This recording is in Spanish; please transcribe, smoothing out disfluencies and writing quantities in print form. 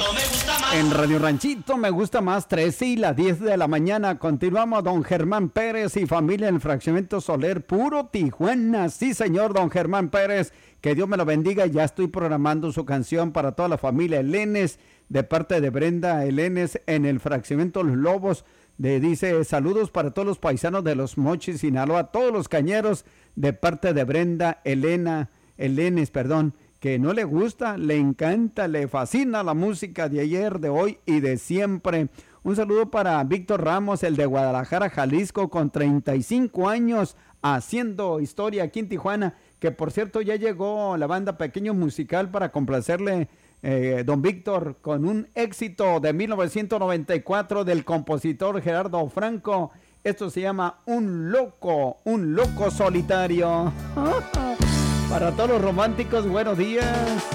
En Radio Ranchito me gusta más 13 y las 10 de la mañana. Continuamos, don Germán Pérez y familia en el fraccionamiento Soler, puro Tijuana. Sí, señor, don Germán Pérez, que Dios me lo bendiga. Ya estoy programando su canción para toda la familia Elenes, de parte de Brenda Elenes, en el fraccionamiento Los Lobos. Dice, saludos para todos los paisanos de Los Mochis, Sinaloa, todos los cañeros, de parte de Brenda Elenes, que no le gusta, le encanta, le fascina la música de ayer, de hoy y de siempre. Un saludo para Víctor Ramos, el de Guadalajara, Jalisco, con 35 años haciendo historia aquí en Tijuana, que por cierto ya llegó la banda Pequeño Musical para complacerle, don Víctor, con un éxito de 1994 del compositor Gerardo Franco. Esto se llama Un loco solitario. Para todos los románticos, buenos días.